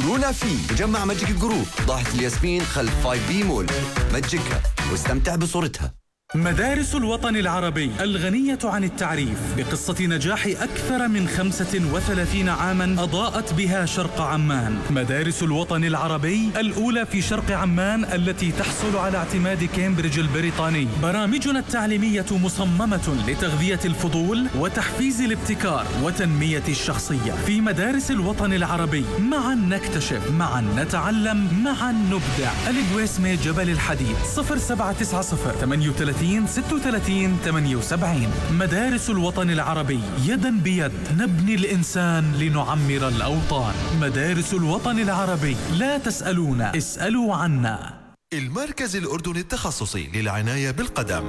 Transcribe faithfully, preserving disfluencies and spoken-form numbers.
زورونا في مجمع ماجيك جروب ضاحية الياسمين خلف فايف بي مول. مجكها واستمتع بصورتها. مدارس الوطن العربي الغنية عن التعريف بقصة نجاح أكثر من خمسة وثلاثين عاماً أضاءت بها شرق عمان. مدارس الوطن العربي الأولى في شرق عمان التي تحصل على اعتماد كامبريدج البريطاني. برامجنا التعليمية مصممة لتغذية الفضول وتحفيز الابتكار وتنمية الشخصية. في مدارس الوطن العربي معاً نكتشف، معاً نتعلم، معاً نبدع. الجويسمي جبل الحديد صفر سبعة تسعة صفر ثمانية ثلاثة ستة وثلاثين ثمانية وسبعين. مدارس الوطن العربي، يدا بيد نبني الإنسان لنعمر الأوطان. مدارس الوطن العربي، لا تسألونا، اسألوا عنا. المركز الأردني التخصصي للعناية بالقدم